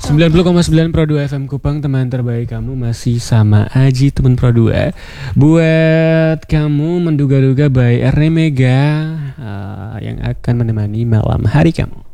90,9 Pro 2 FM Kupang, teman terbaik kamu masih sama Aji, teman Pro 2. Buat kamu menduga-duga by Remega yang akan menemani malam hari kamu.